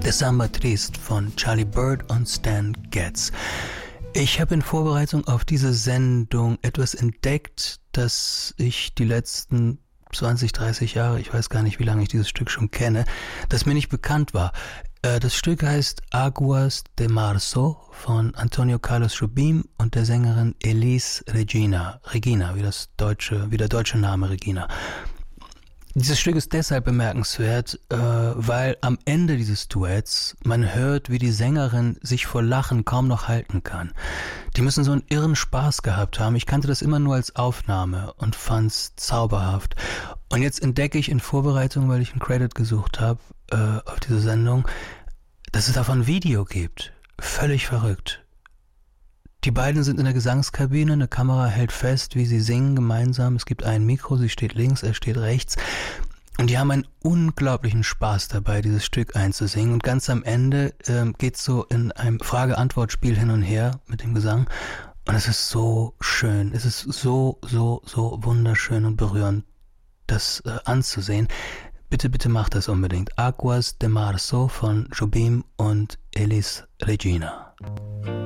Der Samba Triste von Charlie Byrd und Stan Getz. Ich habe in Vorbereitung auf diese Sendung etwas entdeckt, das ich die letzten 20, 30 Jahre, ich weiß gar nicht, wie lange ich dieses Stück schon kenne, das mir nicht bekannt war. Das Stück heißt Aguas de Marzo von Antonio Carlos Jobim und der Sängerin Elis Regina, wie der deutsche Name Regina. Dieses Stück ist deshalb bemerkenswert, weil am Ende dieses Duetts man hört, wie die Sängerin sich vor Lachen kaum noch halten kann. Die müssen so einen irren Spaß gehabt haben. Ich kannte das immer nur als Aufnahme und fand's zauberhaft. Und jetzt entdecke ich in Vorbereitung, weil ich einen Credit gesucht habe auf diese Sendung, dass es davon ein Video gibt. Völlig verrückt. Die beiden sind in der Gesangskabine, eine Kamera hält fest, wie sie singen gemeinsam. Es gibt ein Mikro, sie steht links, er steht rechts. Und die haben einen unglaublichen Spaß dabei, dieses Stück einzusingen. Und ganz am Ende geht's so in einem Frage-Antwort-Spiel hin und her mit dem Gesang. Und es ist so schön. Es ist so wunderschön und berührend, das anzusehen. Bitte, bitte macht das unbedingt. Aguas de Marzo von Jobim und Elis Regina.